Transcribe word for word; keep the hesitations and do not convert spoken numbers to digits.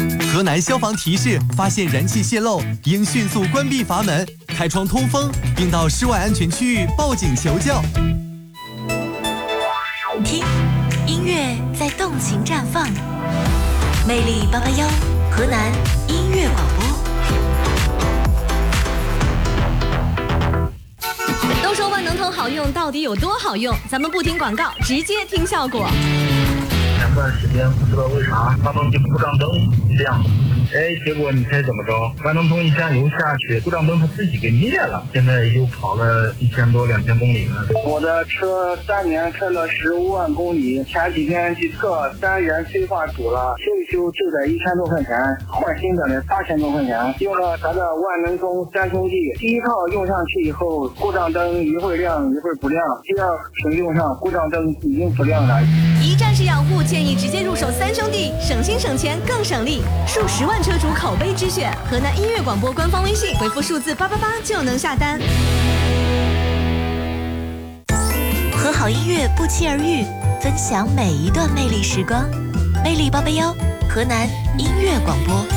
河南消防提示：发现燃气泄漏，应迅速关闭阀门，开窗通风，并到室外安全区域报警求救。 听，音乐在动情绽放。魅力八八幺，河南音乐广播。 都说万能通好用，到底有多好用？咱们不听广告，直接听效果。 前段时间不知道为啥发动机故障灯亮，哎，结果你猜怎么着？万能通一加油下去，故障灯它自己给灭了。现在又跑了一千多两千公里了。 我的车三年开了十五万公里，前几天去测三元催化堵了，修一修就得一千多块钱，换新的得八千多块钱。用了咱的万能通三兄弟，第一套用上去以后，故障灯一会儿亮一会儿不亮，第二瓶用上故障灯已经不亮了。 一站式养护，建议直接入手三兄弟，省心省钱更省力，数十万车主口碑之选。河南音乐广播官方微信回复数字八八八就能下单。 和好音乐不期而遇，分享每一段魅力时光。魅力八八幺，河南音乐广播。